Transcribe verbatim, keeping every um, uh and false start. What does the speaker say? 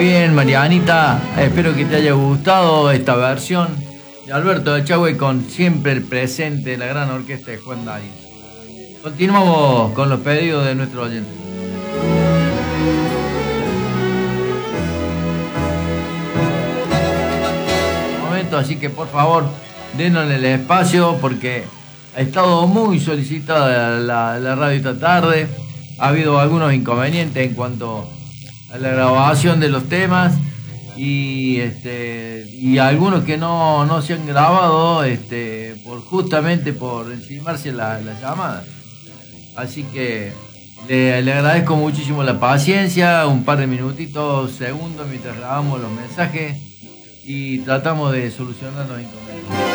bien, Marianita. Espero que te haya gustado esta versión de Alberto Echagüe con siempre el presente de la gran orquesta de Juan D'Arienzo. Continuamos con los pedidos de nuestros oyentes. Momento, así que por favor, denos el espacio porque ha estado muy solicitada la, la radio esta tarde. Ha habido algunos inconvenientes en cuanto a la grabación de los temas y este y algunos que no, no se han grabado este por justamente por encimarse la, la llamada. Así que le, le agradezco muchísimo la paciencia, un par de minutitos, segundos mientras grabamos los mensajes y tratamos de solucionar los inconvenientes.